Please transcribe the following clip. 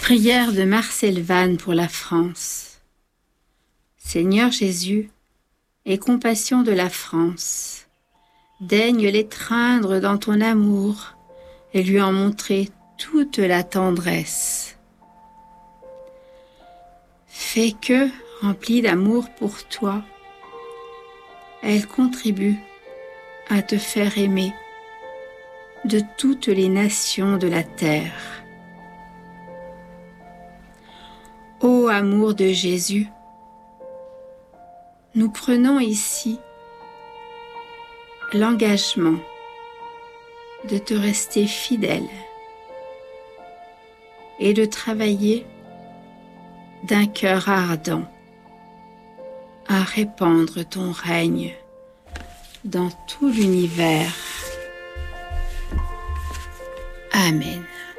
Prière de Marcel Vannes pour la France. Seigneur Jésus, aie compassion de la France. Daigne l'étreindre dans ton amour et lui en montrer toute la tendresse. Fais que, remplie d'amour pour toi, elle contribue à te faire aimer de toutes les nations de la terre. Ô amour de Jésus, nous prenons ici l'engagement de te rester fidèle et de travailler d'un cœur ardent à répandre ton règne dans tout l'univers. Amen.